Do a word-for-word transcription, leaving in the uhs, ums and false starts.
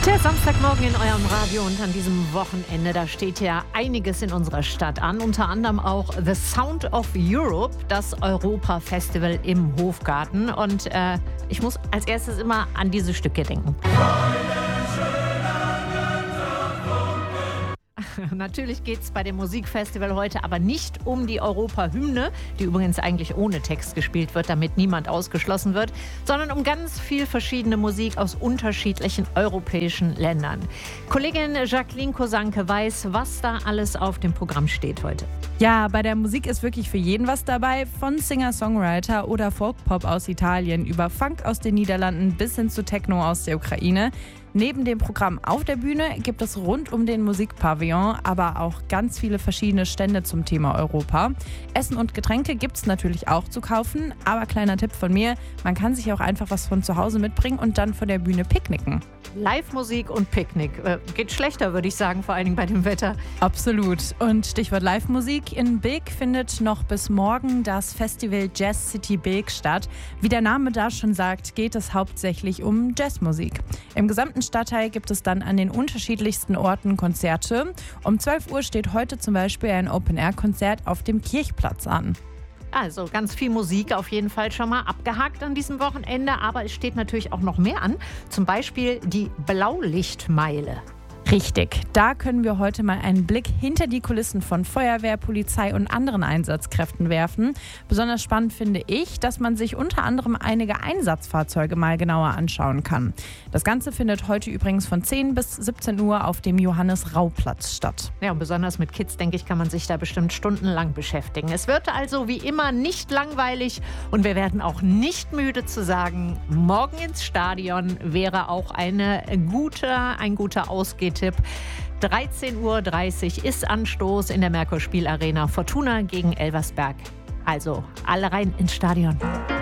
Der Samstagmorgen in eurem Radio und an diesem Wochenende, da steht ja einiges in unserer Stadt an. Unter anderem auch The Sound of Europe, das Europa-Festival im Hofgarten. Und äh, ich muss als erstes immer an diese Stücke denken. Natürlich geht es bei dem Musikfestival heute aber nicht um die Europa-Hymne, die übrigens eigentlich ohne Text gespielt wird, damit niemand ausgeschlossen wird, sondern um ganz viel verschiedene Musik aus unterschiedlichen europäischen Ländern. Kollegin Jacqueline Kosanke weiß, was da alles auf dem Programm steht heute. Ja, bei der Musik ist wirklich für jeden was dabei, von Singer-Songwriter oder Folk-Pop aus Italien über Funk aus den Niederlanden bis hin zu Techno aus der Ukraine. Neben dem Programm auf der Bühne gibt es rund um den Musikpavillon aber auch ganz viele verschiedene Stände zum Thema Europa. Essen und Getränke gibt es natürlich auch zu kaufen, aber kleiner Tipp von mir, man kann sich auch einfach was von zu Hause mitbringen und dann von der Bühne picknicken. Live-Musik und Picknick. Äh, geht schlechter, würde ich sagen, vor allen Dingen bei dem Wetter. Absolut. Und Stichwort Live-Musik. In Bilk findet noch bis morgen das Festival Jazz City Bilk statt. Wie der Name da schon sagt, geht es hauptsächlich um Jazzmusik. Im gesamten Stadtteil gibt es dann an den unterschiedlichsten Orten Konzerte. Um zwölf Uhr steht heute zum Beispiel ein Open-Air-Konzert auf dem Kirchplatz an. Also ganz viel Musik auf jeden Fall schon mal abgehakt an diesem Wochenende. Aber es steht natürlich auch noch mehr an. Zum Beispiel die Blaulichtmeile. Richtig, da können wir heute mal einen Blick hinter die Kulissen von Feuerwehr, Polizei und anderen Einsatzkräften werfen. Besonders spannend finde ich, dass man sich unter anderem einige Einsatzfahrzeuge mal genauer anschauen kann. Das Ganze findet heute übrigens von zehn bis siebzehn Uhr auf dem Johannes-Rau-Platz statt. Ja, und besonders mit Kids, denke ich, kann man sich da bestimmt stundenlang beschäftigen. Es wird also wie immer nicht langweilig und wir werden auch nicht müde zu sagen, morgen ins Stadion wäre auch eine gute, ein guter Ausgehtipp. dreizehn Uhr dreißig ist Anstoß in der Merkur Spielarena. Fortuna gegen Elversberg. Also alle rein ins Stadion.